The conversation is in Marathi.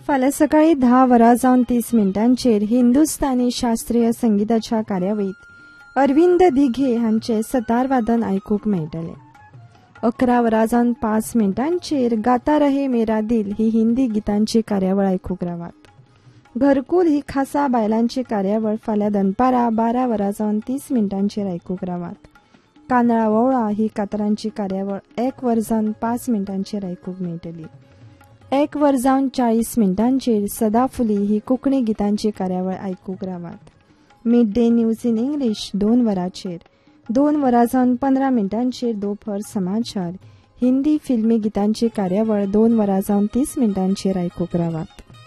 फाल्यां सकाळीं 10:30 हिंदुस्थानी शास्त्रीय संगीताच्या कार्यावळीत अरविंद दिघे हांचे सतार वादन आयकूंक मेळटलें. 11:05 गाता रहे मेरा दिल ही हिंदी गितांची कार्यावळ आयकूंक रावात. घरकुल ही खासा बायलांची कार्यावळ फाल्यां दनपारां 12:30 आयकूंक रावात. कांदळा वोवळा ही कातरांची कार्यावळ 1:05 आयकूंक मेळटली. 1:40 सदाफुली ही कोंकणी गितांची कार्यावळ आयकूंक रावात. Mid day news in English 2 वरांचेर, 2:15 दोपहर समाचार हिंदी फिल्मी गितांची कार्यावळ 2:30 आयकूंक रावात.